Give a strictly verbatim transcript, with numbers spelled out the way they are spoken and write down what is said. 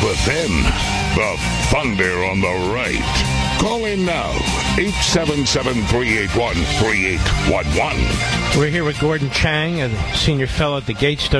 But then, the thunder on the right. Call in now, eight seven seven, three eight one, three eight one one. We're here with Gordon Chang, a senior fellow at the Gatestone